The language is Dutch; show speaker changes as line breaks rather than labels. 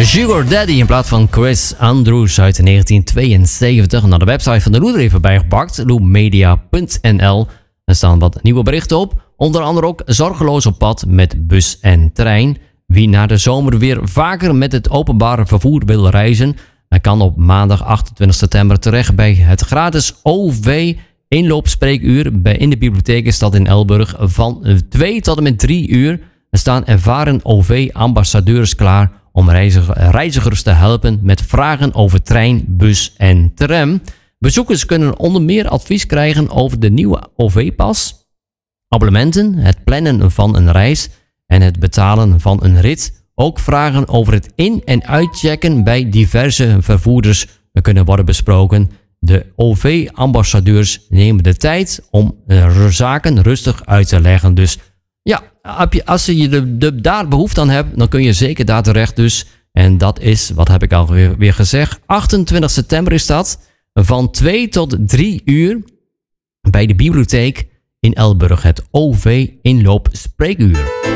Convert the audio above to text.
Sugar Daddy in plaats van Chris Andrews uit 1972. Naar de website van de Loeder even bijgepakt, loopmedia.nl. Er staan wat nieuwe berichten op. Onder andere ook zorgeloos op pad met bus en trein. Wie na de zomer weer vaker met het openbare vervoer wil reizen, hij kan op maandag 28 september terecht bij het gratis OV inloopspreekuur in de bibliothekenstad in Elburg van 2 tot en met 3 uur. Er staan ervaren OV-ambassadeurs klaar om reizigers te helpen met vragen over trein, bus en tram. Bezoekers kunnen onder meer advies krijgen over de nieuwe OV-pas, abonnementen, het plannen van een reis en het betalen van een rit. Ook vragen over het in- en uitchecken bij diverse vervoerders kunnen worden besproken. De OV-ambassadeurs nemen de tijd om zaken rustig uit te leggen. Dus ja, als je daar behoefte aan hebt, dan kun je zeker daar terecht dus. En dat is, wat heb ik alweer gezegd, 28 september is dat. Van 2 tot 3 uur bij de bibliotheek in Elburg. Het OV-inloopspreekuur.